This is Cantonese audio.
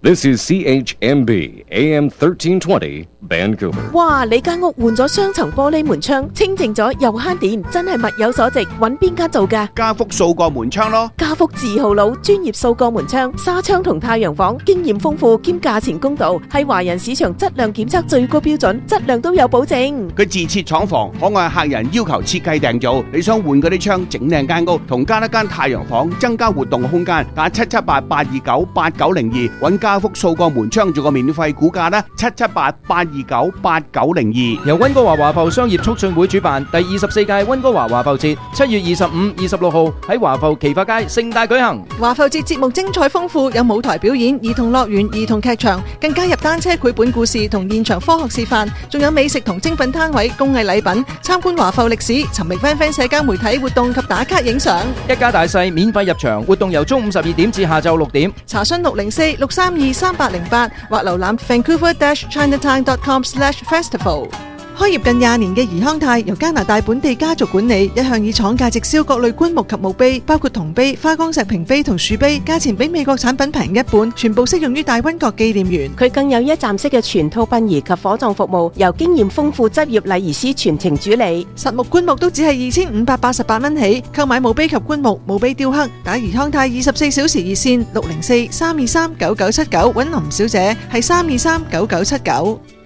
This is CHMB AM 1320 Vancouver。 哇！你間屋換咗雙層玻璃門窗，清淨咗又慳電，真係物有所值。揾邊間做㗎？ 家福數個門窗咯。 家福字號佬，專業數個門窗、紗窗同太陽房，經驗豐富兼價錢公道，係華人市場質量檢測最高標準，質量都有保證。 佢自設廠房，可按客人要求設計訂造。你想換嗰啲窗，整靚間屋，同加一間太陽房，增加活動空間，打778-829-8902，揾家福數個門窗做個免費估價啦，778-829-8902。 由溫哥華華埠商業促進會主辦第24屆溫哥華華埠節，7月25、26號喺華埠奇發街盛大舉行。 華埠節節目精彩豐富，有舞台表演、兒童樂園、兒童劇場，更加入單車繪本故事同現場科學示範，仲有美食同精品攤位、工藝禮品，參觀華埠歷史，尋覓 FanFan 社交媒體活動及打卡影相。 一家大細免費入場，活動由中午12點至下晝6點。 查詢604-632-3808或瀏覽 Vancouver-Chinatown.com/festival。開業近20年嘅怡康泰由加拿大本地家族管理，一向以廠價直銷各類棺木及墓碑，包括銅碑、花崗石屏碑同樹碑，價錢比美國產品平一半，全部適用於大溫國紀念園。 佢更有一站式嘅全套殯儀及火葬服務，由經驗豐富執業禮儀師全程主理。 實木棺木都只係2588蚊起，購買墓碑及棺木、墓碑雕刻，打怡康泰24小時熱線604-323-9979，揾林小姐係323-9979。